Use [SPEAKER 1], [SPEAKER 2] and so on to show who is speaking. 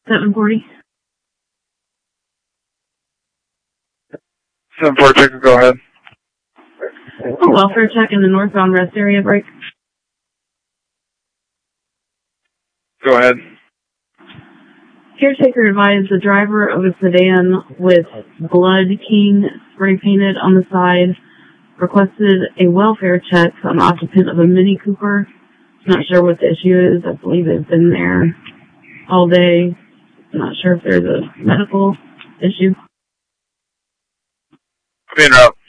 [SPEAKER 1] 740.
[SPEAKER 2] 740, check, go ahead.
[SPEAKER 1] A welfare check in the northbound rest area break.
[SPEAKER 2] Go ahead.
[SPEAKER 1] Caretaker advised the driver of a sedan with Blood King spray painted on the side requested a welfare check on the occupant of a Mini Cooper. Not sure what the issue is. I believe they've been there all day. Not sure if there's a medical issue.
[SPEAKER 2] Copy and route.